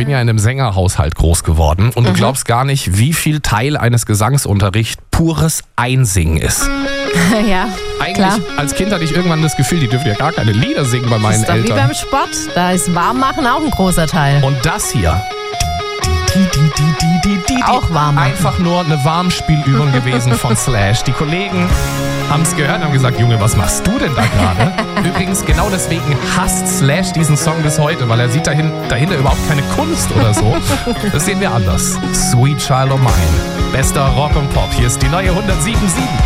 bin ja in einem Sängerhaushalt groß geworden und du glaubst gar nicht, wie viel Teil eines Gesangsunterrichts pures Einsingen ist. Ja, Eigentlich, klar. als Kind hatte ich irgendwann das Gefühl, die dürfen ja gar keine Lieder singen bei meinen Ist doch wie Eltern. beim Sport. Da ist Warmmachen auch ein großer Teil. Und das hier. Auch warm machen. Einfach nur eine Warmspielübung gewesen von Slash. Die Kollegen haben es gehört und haben gesagt, Junge, was machst du denn da gerade? Übrigens, genau deswegen hasst Slash diesen Song bis heute, weil er sieht dahinter überhaupt keine Kunst oder so. Das sehen wir anders. Sweet Child of Mine. Bester Rock und Pop. Hier ist die neue 107.7.